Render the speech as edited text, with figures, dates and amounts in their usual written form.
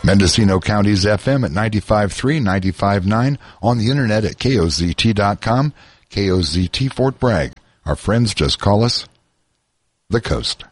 Mendocino County's FM at 95.3, 95.9, on the internet at KOZT.com, KOZT Fort Bragg. Our friends just call us The Coast.